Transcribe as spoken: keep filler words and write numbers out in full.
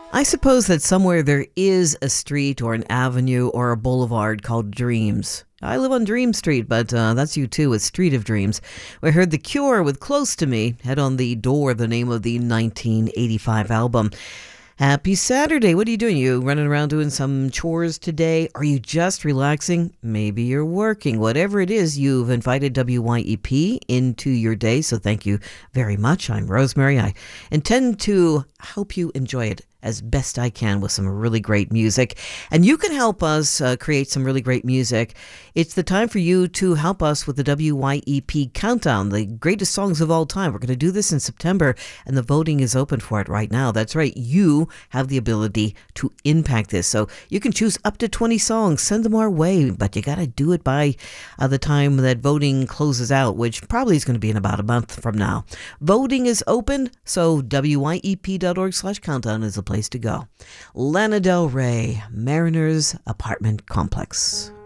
I suppose that somewhere there is a street or an avenue or a boulevard called Dreams. I live on Dream Street, but uh, that's you too, with Street of Dreams. We heard The Cure with Close to Me, Head on the Door, the name of the nineteen eighty-five album. Happy Saturday. What are you doing? You running around doing some chores today? Are you just relaxing? Maybe you're working. Whatever it is, you've invited W Y E P into your day, so thank you very much. I'm Rosemary. I intend to help you enjoy it as best I can with some really great music. And you can help us uh, create some really great music. It's the time for you to help us with the W Y E P Countdown, the greatest songs of all time. We're going to do this in September, and the voting is open for it right now. That's right. You have the ability to impact this. So you can choose up to twenty songs, send them our way, but you got to do it by uh, the time that voting closes out, which probably is going to be in about a month from now. Voting is open, so W Y E P dot org slash countdown is a place to go. Lana Del Rey, Mariners Apartment Complex.